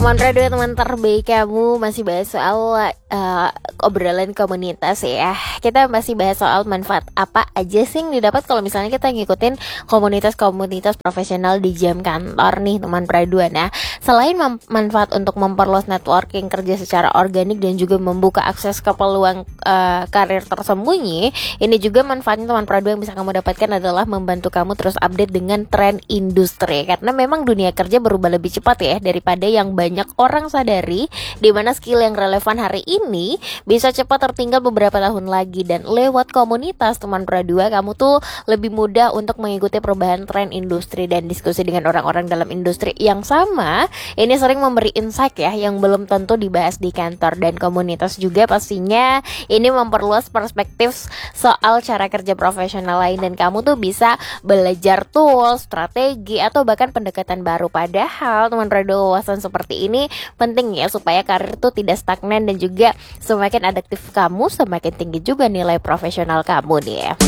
Montrado teman terbaik kamu masih bahas soal obrolan komunitas ya. Kita masih bahas soal manfaat apa aja sih yang didapat kalau misalnya kita ngikutin komunitas-komunitas profesional di jam kantor nih teman Praduan. Nah, selain manfaat untuk memperluas networking kerja secara organik dan juga membuka akses ke peluang karir tersembunyi, ini juga manfaatnya teman Praduan yang bisa kamu dapatkan adalah membantu kamu terus update dengan tren industri. Karena memang dunia kerja berubah lebih cepat ya daripada yang banyak orang sadari, di mana skill yang relevan hari ini bisa cepat tertinggal beberapa tahun lagi. Dan lewat komunitas teman Pradua, kamu tuh lebih mudah untuk mengikuti perubahan tren industri dan diskusi dengan orang-orang dalam industri yang sama. Ini sering memberi insight ya yang belum tentu dibahas di kantor. Dan komunitas juga pastinya ini memperluas perspektif soal cara kerja profesional lain, dan kamu tuh bisa belajar tools, strategi, atau bahkan pendekatan baru. Padahal teman Pradua, wawasan seperti ini penting ya supaya karir itu tidak stagnan, dan juga semakin adaptif kamu, semakin tinggi juga nilai profesional kamu nih ya.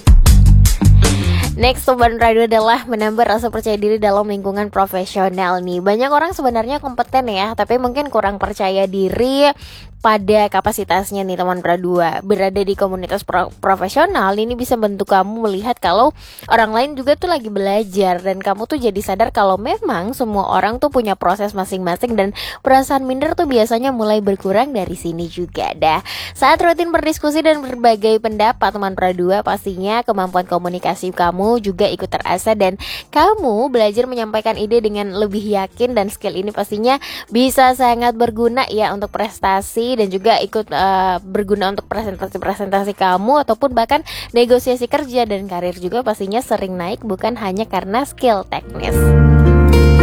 Next, Sobat Radio adalah menambah rasa percaya diri dalam lingkungan profesional nih. Banyak orang sebenarnya kompeten ya, tapi mungkin kurang percaya diri pada kapasitasnya nih teman Pradua. Berada di komunitas profesional ini bisa bantu kamu melihat kalau orang lain juga tuh lagi belajar, dan kamu tuh jadi sadar kalau memang semua orang tuh punya proses masing-masing, dan perasaan minder tuh biasanya mulai berkurang dari sini juga dah. Saat rutin berdiskusi dan berbagai pendapat teman Pradua, pastinya kemampuan komunikasi kamu juga ikut terasa, dan kamu belajar menyampaikan ide dengan lebih yakin, dan skill ini pastinya bisa sangat berguna ya untuk prestasi, dan juga ikut berguna untuk presentasi kamu ataupun bahkan negosiasi kerja, dan karir juga pastinya sering naik bukan hanya karena skill teknis.